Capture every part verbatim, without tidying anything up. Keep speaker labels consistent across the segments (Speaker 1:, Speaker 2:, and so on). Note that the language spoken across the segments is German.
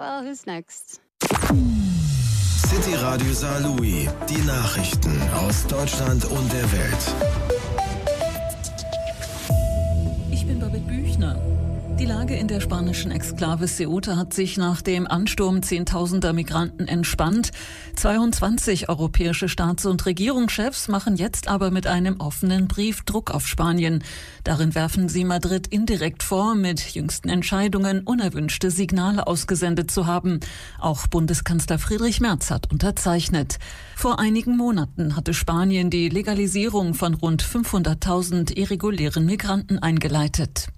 Speaker 1: well, who's next?
Speaker 2: City Radio Saarlouis, die Nachrichten aus Deutschland und der Welt.
Speaker 3: Ich bin Babette Büchner. Die Lage in der spanischen Exklave Ceuta hat sich nach dem Ansturm zehntausender Migranten entspannt. zweiundzwanzig europäische Staats- und Regierungschefs machen jetzt aber mit einem offenen Brief Druck auf Spanien. Darin werfen sie Madrid indirekt vor, mit jüngsten Entscheidungen unerwünschte Signale ausgesendet zu haben. Auch Bundeskanzler Friedrich Merz hat unterzeichnet. Vor einigen Monaten hatte Spanien die Legalisierung von rund fünfhunderttausend irregulären Migranten eingeleitet.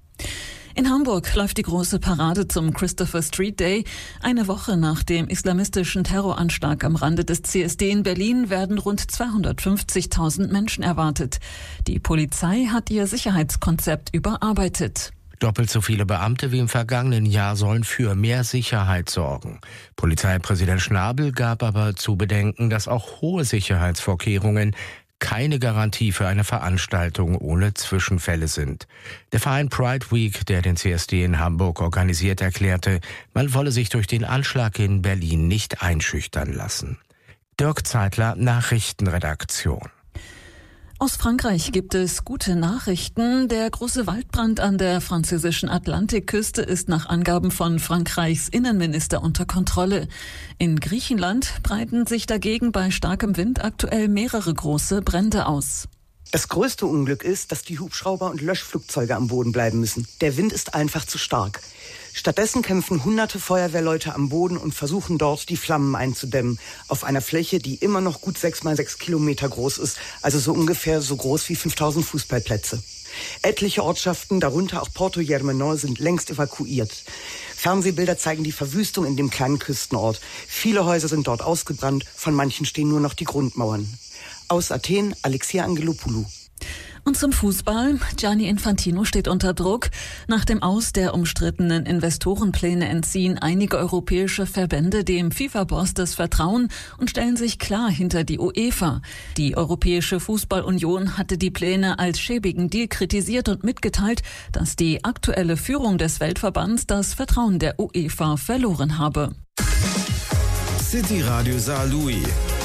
Speaker 3: In Hamburg läuft die große Parade zum Christopher Street Day. Eine Woche nach dem islamistischen Terroranschlag am Rande des C S D in Berlin werden rund zweihundertfünfzigtausend Menschen erwartet. Die Polizei hat ihr Sicherheitskonzept überarbeitet.
Speaker 4: Doppelt so viele Beamte wie im vergangenen Jahr sollen für mehr Sicherheit sorgen. Polizeipräsident Schnabel gab aber zu bedenken, dass auch hohe Sicherheitsvorkehrungen keine Garantie für eine Veranstaltung ohne Zwischenfälle sind. Der Verein Pride Week, der den C S D in Hamburg organisiert, erklärte, man wolle sich durch den Anschlag in Berlin nicht einschüchtern lassen. Dirk Zeitler, Nachrichtenredaktion.
Speaker 3: Aus Frankreich gibt es gute Nachrichten. Der große Waldbrand an der französischen Atlantikküste ist nach Angaben von Frankreichs Innenminister unter Kontrolle. In Griechenland breiten sich dagegen bei starkem Wind aktuell mehrere große Brände aus.
Speaker 5: Das größte Unglück ist, dass die Hubschrauber und Löschflugzeuge am Boden bleiben müssen. Der Wind ist einfach zu stark. Stattdessen kämpfen hunderte Feuerwehrleute am Boden und versuchen dort, die Flammen einzudämmen. Auf einer Fläche, die immer noch gut sechs mal sechs Kilometer groß ist, also so ungefähr so groß wie fünftausend Fußballplätze. Etliche Ortschaften, darunter auch Porto Germenor, sind längst evakuiert. Fernsehbilder zeigen die Verwüstung in dem kleinen Küstenort. Viele Häuser sind dort ausgebrannt, von manchen stehen nur noch die Grundmauern. Aus Athen, Alexia Angelopoulou.
Speaker 3: Und zum Fußball. Gianni Infantino steht unter Druck. Nach dem Aus der umstrittenen Investorenpläne entziehen einige europäische Verbände dem FIFA-Boss das Vertrauen und stellen sich klar hinter die UEFA. Die Europäische Fußballunion hatte die Pläne als schäbigen Deal kritisiert und mitgeteilt, dass die aktuelle Führung des Weltverbands das Vertrauen der UEFA verloren habe.
Speaker 2: City Radio Saarlouis.